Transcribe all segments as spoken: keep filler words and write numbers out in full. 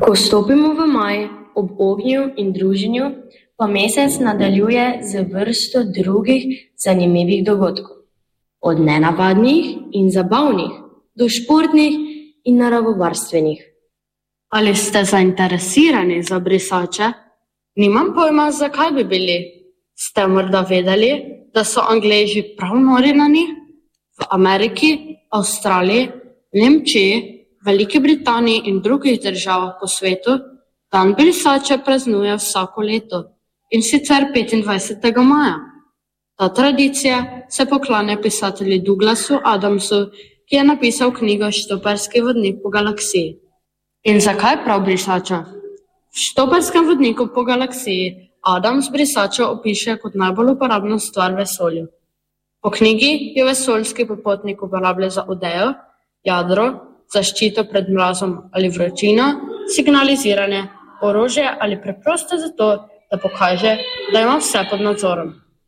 Ko stopimo v maj, ob ognju in druženju, pa mesec nadaljuje z vrsto drugih zanimivih dogodkov. Od nenavadnih in zabavnih do športnih in naravovarstvenih. Ali ste zainteresirani za brisače? Nimam pojma, zakaj bi bili. Ste morda vedeli, da so Angleži prav nori na njih? V Ameriki, Avstraliji, Nemčiji, Veliki Britaniji in drugih državah po svetu dan brisače praznuje vsako leto, in sicer petindvajsetega maja. Ta tradicija se poklanja pisatelju Douglasu Adamsu, ki je napisal knjigo Štoparski vodnik po galaksiji. In zakaj prav brisača? V Štoparskem vodniku po galaksiji Adams brisačo opiše kot najbolj uporabno stvar v vesolju. Po knjigi jo vesoljski popotnik uporablja za odejo, jadro, zaščito pred mrazom ali vročino, signaliziranje, orožje ali preprosto zato, da pokaže, da ima vse pod nadzorom.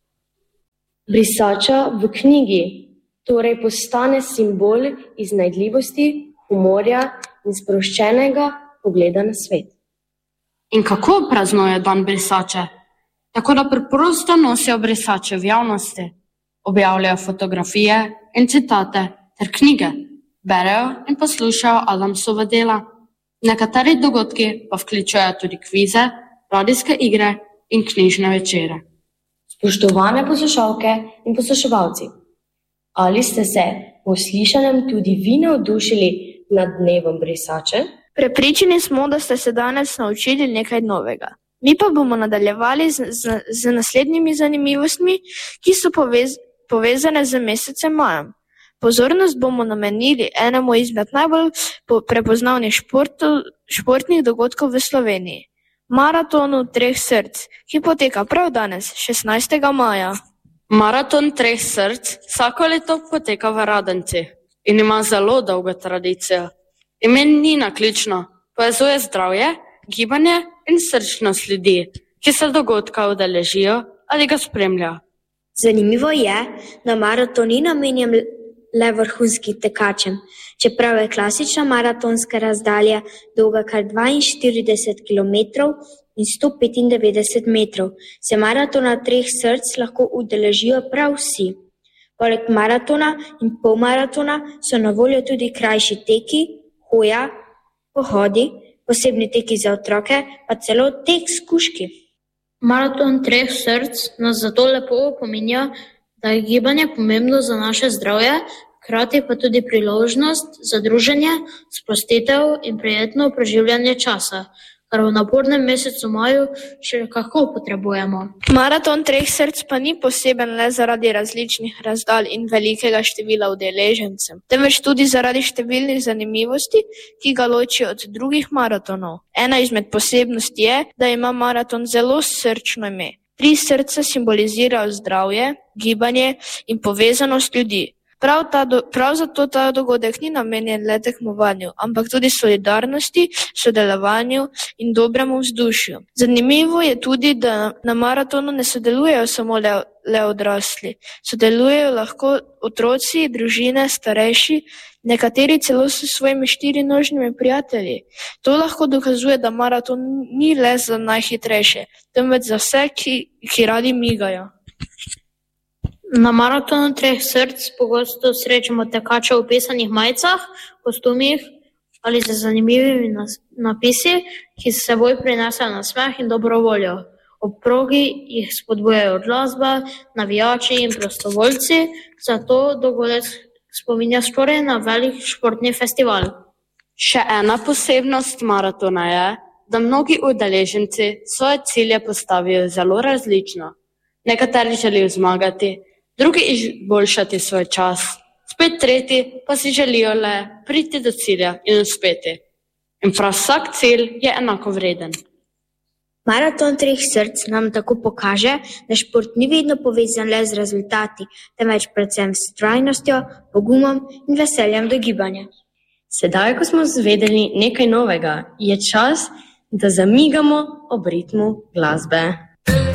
Brisača v knjigi torej postane simbol iznajdljivosti, humorja in sproščenega pogleda na svet. In kako praznuje dan brisače? Tako da preprosto nosijo brisače v javnosti, objavljajo fotografije in citate ter knjige, berejo in poslušajo Adamsova dela. Nekateri dogodki pa vključujejo tudi kvize, radijske igre in knjižne večere. Spoštovane poslušalke in posluševalci, ali ste se po slišanem tudi vi navdušili nad dnevom brisače? Prepričani smo, da ste se danes naučili nekaj novega. Mi pa bomo nadaljevali z, z, z naslednjimi zanimivostmi, ki so povez, povezane z mesecem majem. Pozornost bomo namenili enemu izmed najbolj prepoznavnih športov, športnih dogodkov v Sloveniji. Maratonu treh src, ki poteka prav danes, šestnajstega maja. Maraton treh src vsako leto poteka v Radenci in ima zelo dolgo tradicijo. Ime ni naključno, povezuje zdravje, gibanje in srčnost ljudi, ki se dogodka udeležijo ali ga spremljajo. Zanimivo je, da maraton ni namenjen le vrhunskim tekačem. Čeprav je klasična maratonska razdalja dolga kar dvainštirideset kilometrov in sto petindevetdeset metrov, se maratona treh src lahko udeležijo prav vsi. Poleg maratona in polmaratona so na voljo tudi krajši teki, hoja, pohodi, posebni teki za otroke, pa celo tek s kužki. Maraton treh src nas zato lepo opominja, da je gibanje pomembno za naše zdravje, hkrati pa tudi priložnost za druženje, sprostitev in prijetno preživljanje časa, kar v napornem mesecu maju še kako potrebujemo. Maraton treh src pa ni poseben le zaradi različnih razdalj in velikega števila udeležencev, temveč tudi zaradi številnih zanimivosti, ki ga ločijo od drugih maratonov. Ena izmed posebnosti je, da ima maraton zelo srčno ime. Tri srca simbolizirajo zdravje, gibanje in povezanost ljudi. Prav, ta do, prav zato ta dogodek ni namenjen le tekmovanju, ampak tudi solidarnosti, sodelovanju in dobremu vzdušju. Zanimivo je tudi, da na maratonu ne sodelujejo samo le, le odrasli. Sodelujejo lahko otroci, družine, starejši, nekateri celo s svojimi štirinožnimi prijatelji. To lahko dokazuje, da maraton ni le za najhitrejše, temveč za vse, ki, ki radi migajo. Na maratonu treh src pogosto srečamo tekače v pisanih majicah, kostumih ali z zanimivimi napisi, ki s seboj prinesejo nasmeh in dobro voljo. Ob progi jih spodbujajo glasba, navijači in prostovoljci, zato dogodek spominja skoraj na velik športni festival. Še ena posebnost maratona je, da mnogi udeleženci svoje cilje postavijo zelo različno. Nekateri želijo zmagati, drugi izboljšati svoj čas, spet tretji pa si želijo le priti do cilja in uspeti. In prav vsak cilj je enako vreden. Maraton treh src nam tako pokaže, da šport ni vedno povezan le z rezultati, temveč predvsem s trajnostjo, pogumom in veseljem do gibanja. Sedaj, ko smo zvedeli nekaj novega, je čas, da zamigamo ob ritmu glasbe.